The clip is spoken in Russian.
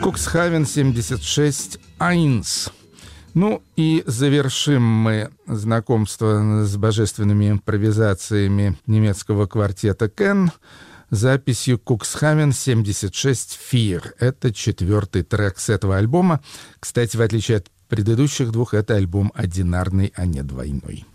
Cuxhaven 76-1. Ну и завершим мы знакомство с божественными импровизациями немецкого квартета Кен записью Cuxhaven 76-4. Это 4-й трек с этого альбома. Кстати, в отличие от предыдущих двух, это альбом одинарный, а не двойной.